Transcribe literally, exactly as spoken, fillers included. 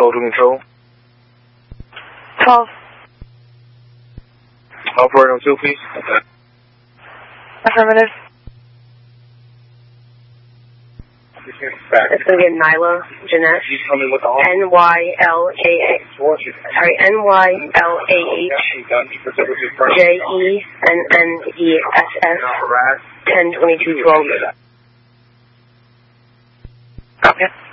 control to control. twelve. Operator on two, please. Okay. Affirmative. It's going to be Nyla Jeanette. N Y L A H. Sorry, N Y L A H. J E N N E S S. ten twenty-two twelve. Okay.